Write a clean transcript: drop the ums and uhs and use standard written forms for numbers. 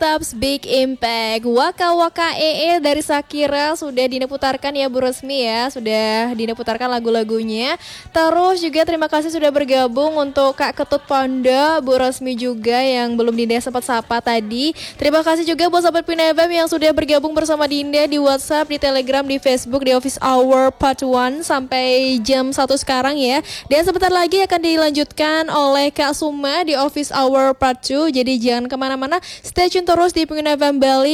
Steps Big Impact. Waka Waka dari Shakira sudah Dina putarkan ya Bu Rosmi ya. Sudah Dina putarkan lagu-lagunya. Terus juga terima kasih sudah bergabung untuk Kak Ketut Panda, Bu Rosmi juga yang belum Dinda sempat sapa tadi. Terima kasih juga buat sahabat Pina FM yang sudah bergabung bersama Dinda di WhatsApp, di Telegram, di Facebook, di Office Hour Part 1 sampai jam 1 sekarang ya. Dan sebentar lagi akan dilanjutkan oleh Kak Suma di Office Hour Part 2. Jadi jangan kemana-mana, stay tune terus di Pina FM Bali.